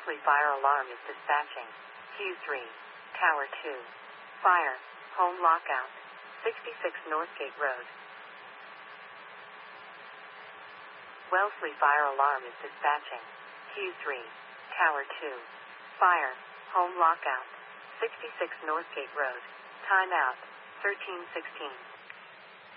Wellesley fire alarm is dispatching. Q3. Tower 2. Fire. Home lockout. 66 Northgate Road. Wellesley fire alarm is dispatching. Q3. Tower 2. Fire. Home lockout. 66 Northgate Road. Timeout. 13:16.